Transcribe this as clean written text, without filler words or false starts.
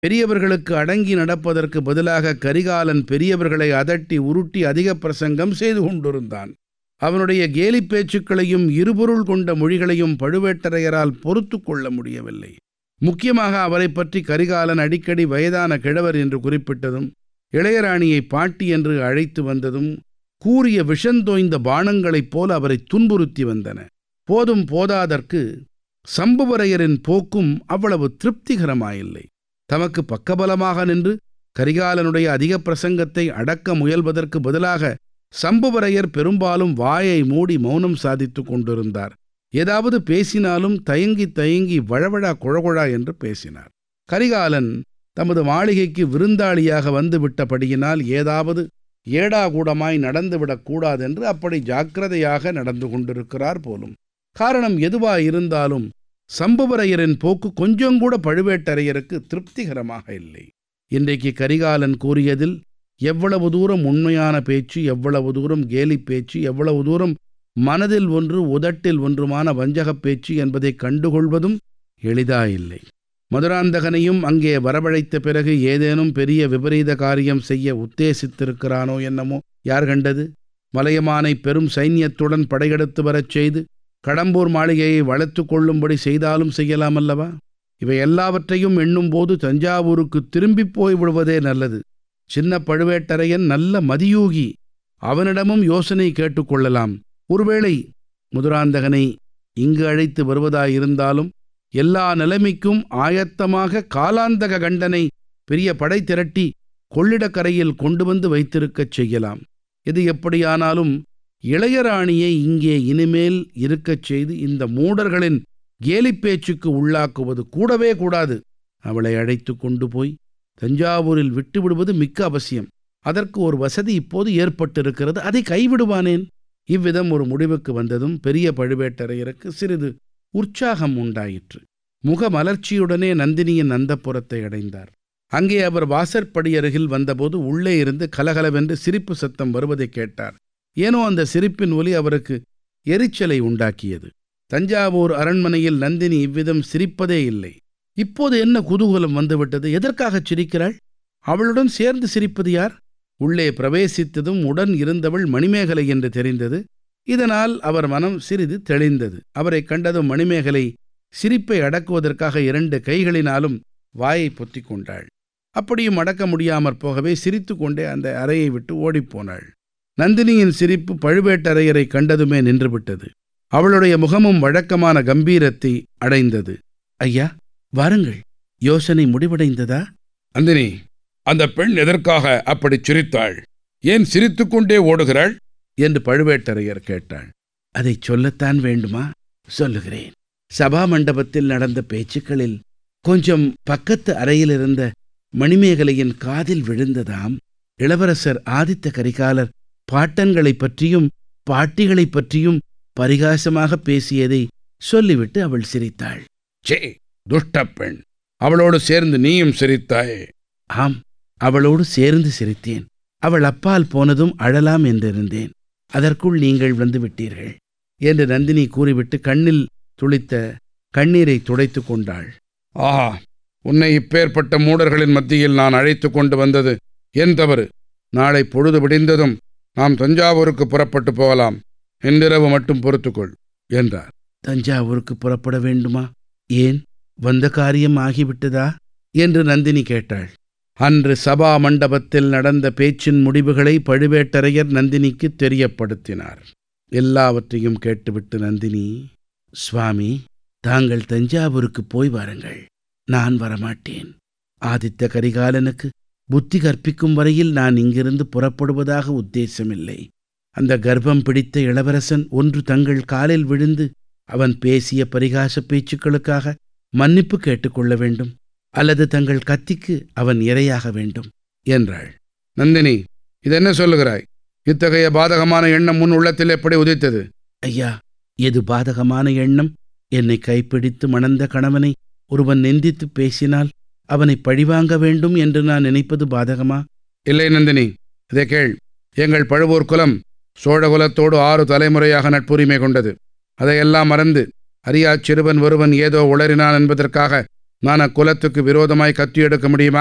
பெரியவர்களுக்கு அடங்கி நடப்பதற்கு பதிலாக கரிகாலன் பெரியவர்களை அதட்டி உருட்டி அதிக பிரசங்கம் செய்து கொண்டிருந்தான். அவனுடைய கேலிப் பேச்சுக்களையும் இருபொருள் கொண்ட மொழிகளையும் பழுவேட்டரையரால் பொறுத்து கொள்ள முடியவில்லை. முக்கியமாக அவரை பற்றி கரிகாலன் அடிக்கடி வயதான கிழவர் என்று குறிப்பிட்டதும், இளையராணியை பாட்டி என்று அழைத்து வந்ததும் கூறிய விஷந்தோய்ந்த பாணங்களைப் போல அவரை துன்புறுத்தி வந்தன. போதும் போதாதற்கு சம்புவரையரின் போக்கும் அவ்வளவு திருப்திகரமாயில்லை. தமக்கு பக்கபலமாக நின்று கரிகாலனுடைய அதிக பிரசங்கத்தை அடக்க முயல்வதற்கு பதிலாக சம்புவரையர் பெரும்பாலும் வாயை மூடி மௌனம் சாதித்து கொண்டிருந்தார். ஏதாவது பேசினாலும் தயங்கி தயங்கி வழவழா குழகுழா என்று பேசினார். கரிகாலன் தமது மாளிகைக்கு விருந்தாளியாக வந்துவிட்டபடியினால் ஏதாவது ஏடாகூடமாய் நடந்துவிடக்கூடாதென்று அப்படி ஜாக்கிரதையாக நடந்து கொண்டிருக்கிறார் போலும். காரணம் எதுவாயிருந்தாலும் சம்புவரையரின் போக்கு கொஞ்சங்கூட பழுவேட்டரையருக்கு திருப்திகரமாக இல்லை. இன்றைக்கு கரிகாலன் கூறியதில் எவ்வளவு தூரம் உண்மையான பேச்சு, எவ்வளவு தூரம் கேலிப் பேச்சு, எவ்வளவு தூரம் மனதில் ஒன்று உதட்டில் ஒன்றுமான வஞ்சகப் பேச்சு என்பதை கண்டுகொள்வதும் எளிதாயில்லை. மதுராந்தகனையும் அங்கே வரவழைத்த பிறகு ஏதேனும் பெரிய விபரீத காரியம் செய்ய உத்தேசித்திருக்கிறானோ என்னமோ யார் கண்டது? மலையமானை பெரும் சைன்யத்துடன் படையெடுத்து வரச் செய்து கடம்பூர் மாளிகையை வளர்த்து கொள்ளும்படி செய்தாலும் செய்யலாமல்லவா? இவை எல்லாவற்றையும் எண்ணும்போது தஞ்சாவூருக்கு திரும்பி போய் விடுவதே நல்லது. சின்ன பழுவேட்டரையன் நல்ல மதியூகி, அவனிடமும் யோசனை கேட்டுக்கொள்ளலாம். ஒருவேளை மதுராந்தகனை இங்கு அழைத்து வருவதாயிருந்தாலும் எல்லா நிலைமைக்கும் ஆயத்தமாக காலாந்தக கண்டனை பெரிய படை திரட்டி கொள்ளிடக்கரையில் கொண்டு வந்து வைத்திருக்கச் செய்யலாம். இது எப்படியானாலும் இளையராணியை இங்கே இனிமேல் இருக்கச் செய்து இந்த மூடர்களின் கேலிப்பேச்சுக்கு உள்ளாக்குவது கூடவே கூடாது. அவளை அழைத்து கொண்டு போய் தஞ்சாவூரில் விட்டுவிடுவது மிக்க அவசியம். அதற்கு ஒரு வசதி இப்போது ஏற்பட்டிருக்கிறது, அதை கைவிடுவானேன்? இவ்விதம் ஒரு முடிவுக்கு வந்ததும் பெரிய பழுவேட்டரையருக்கு சிறிது உற்சாகம் உண்டாயிற்று. முகமலர்ச்சியுடனே நந்தினியின் அந்தப்புரத்தை அடைந்தார். அங்கே அவர் வாசற்படியருகில் வந்தபோது உள்ளே இருந்து கலகலவென்று சிரிப்பு சத்தம் வருவதை கேட்டார். ஏனோ அந்த சிரிப்பின் ஒலி அவருக்கு எரிச்சலை உண்டாக்கியது. தஞ்சாவூர் அரண்மனையில் நந்தினி இவ்விதம் சிரிப்பதே இல்லை. இப்போது என்ன குதூகலம் வந்துவிட்டது? எதற்காகச் சிரிக்கிறாள்? அவளுடன் சேர்ந்து சிரிப்பது யார்? உள்ளே பிரவேசித்ததும் உடன் இருந்தவள் மணிமேகலை என்று தெரிந்தது. இதனால் அவர் மனம் சிறிது தெளிந்தது. அவரை கண்டதும் மணிமேகலை சிரிப்பை அடக்குவதற்காக 2 கைகளினாலும் வாயை பொத்திக் கொண்டாள். அப்படியும் அடக்க முடியாமற் போகவே சிரித்து கொண்டே அந்த அறையை விட்டு ஓடிப்போனாள். நந்தினியின் சிரிப்பு பழுவேட்டரையரை கண்டதுமே நின்றுவிட்டது. அவளுடைய முகமும் வழக்கமான கம்பீரத்தை அடைந்தது. ஐயா, வாருங்கள். யோசனை முடிவடைந்ததா? நந்தினி, அந்த பெண் எதற்காக அப்படி சிரித்தாள்? ஏன் சிரித்துக்கொண்டே ஓடுகிறாள் என்று பழுவேட்டரையர் கேட்டாள். அதை சொல்லத்தான் வேண்டுமா? சொல்லுகிறேன். சபா மண்டபத்தில் நடந்த பேச்சுக்களில் கொஞ்சம் பக்கத்து அறையிலிருந்த மணிமேகலையின் காதில் விழுந்ததாம். இளவரசர் ஆதித்த கரிகாலர் பாட்டன்களைப் பற்றியும் பாட்டிகளைப் பற்றியும் பரிகாசமாக பேசியதை சொல்லிவிட்டு அவள் சிரித்தாள். சே, துஷ்ட பெண்! அவளோடு சேர்ந்து நீயும் சிரித்தாயே? ஆம், அவளோடு சேர்ந்து சிரித்தேன். அவள் அப்பால் போனதும் அழலாம் என்றிருந்தேன். அதற்குள் நீங்கள் வந்து விட்டீர்கள் என்று நந்தினி கூறிவிட்டு கண்ணில் துளித்த கண்ணீரை துடைத்து கொண்டாள். ஆஹா, உன்னை இப்பேற்பட்ட மூடர்களின் மத்தியில் நான் அழைத்து கொண்டு வந்தது என் தவறு. நாளை பொழுது விடிந்ததும் நாம் தஞ்சாவூருக்கு புறப்பட்டு போகலாம். இன்றிரவு மட்டும் பொறுத்துக்கொள் என்றார். தஞ்சாவூருக்கு புறப்பட வேண்டுமா? ஏன், வந்த காரியம் ஆகிவிட்டதா என்று நந்தினி கேட்டாள். அன்று சபா மண்டபத்தில் நடந்த பேச்சின் முடிவுகளை பழுவேட்டரையர் நந்தினிக்கு தெரியப்படுத்தினார். எல்லாவற்றையும் கேட்டுவிட்டு நந்தினி, சுவாமி, தாங்கள் தஞ்சாவூருக்கு போய் வாருங்கள். நான் வரமாட்டேன். ஆதித்த கரிகாலனுக்கு புத்தி கற்பிக்கும் வரையில் நான் இங்கிருந்து புறப்படுவதாக உத்தேசமில்லை. அந்த கர்ப்பம் பிடித்த இளவரசன் ஒன்று தங்கள் காலில் விழுந்து அவன் பேசிய பரிகாச பேச்சுக்களுக்காக மன்னிப்பு கேட்டுக்கொள்ள வேண்டும், அல்லது தங்கள் கத்திக்கு அவன் இரையாக வேண்டும் என்றாள். நந்தினி, இதென்ன சொல்லுகிறாய்? இத்தகைய பாதகமான எண்ணம் முன் உள்ளத்தில் எப்படி உதித்தது? ஐயா, எது பாதகமான எண்ணம்? என்னை கைப்பிடித்து மணந்த கணவனை ஒருவன் நிந்தித்து பேசினால் அவனை பழிவாங்க வேண்டும் என்று நான் நினைப்பது பாதகமா? இல்லை நந்தினி, இதை கேள். எங்கள் பழுவூர் குலம் சோழகுலத்தோடு 6 தலைமுறையாக நட்புரிமை கொண்டது. அதையெல்லாம் மறந்து அறியாச் சிறுவன் ஒருவன் ஏதோ உளறினான் என்பதற்காக நான் அக்குலத்துக்கு விரோதமாய் கத்தி எடுக்க முடியுமா?